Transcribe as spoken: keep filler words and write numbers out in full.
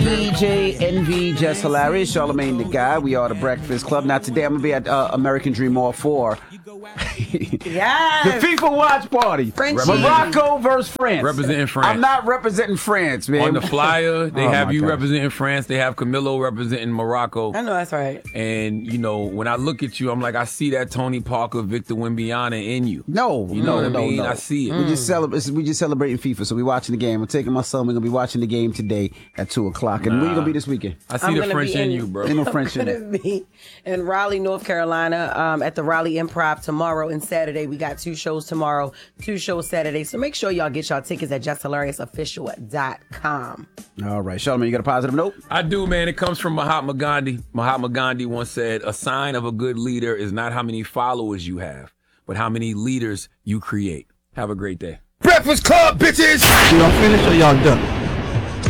P J, Envy, Just Hilarious, Charlamagne the Guy. We are the Breakfast Club. Now today I'm gonna be at uh, American Dream Hall for yes. the FIFA watch party. Frenchie. Morocco versus France. Representing France. I'm not representing France, man. On the flyer, they Oh, have my you gosh. representing France. They have Camilo representing Morocco. I know that's right. And, you know, when I look at you, I'm like, I see that Tony Parker, Victor Wembanyama in you. No, You no, know what I no, mean? no. I see it. We just celebrate. We just celebrating FIFA, so we watching the game. I'm taking my son. We're gonna be watching the game today at two o'clock. And where you gonna be this weekend? I see I'm the gonna French be in in- you, bro. Ain't no I'm French in gonna it. be in Raleigh, North Carolina, um, at the Raleigh Improv tomorrow and Saturday. We got two shows tomorrow, two shows Saturday. So make sure y'all get y'all tickets at just hilarious official dot com. All right, Charlamagne, you got a positive note? I do, man. It comes from Mahatma Gandhi. Mahatma Gandhi once said, a sign of a good leader is not how many followers you have, but how many leaders you create. Have a great day. Breakfast Club, bitches! Y'all finished or y'all done?